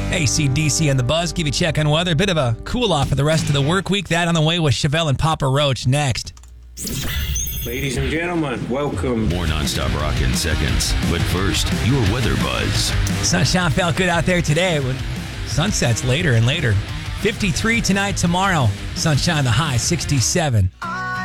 AC/DC and the Buzz give you a check on weather. A bit of a cool off for the rest of the work week. That on the way with Chevelle and Papa Roach next. Ladies and gentlemen, welcome. More nonstop rock in seconds. But first, your weather buzz. Sunshine felt good out there today. Sunsets later and later. 53 tonight, tomorrow. Sunshine, the high 67.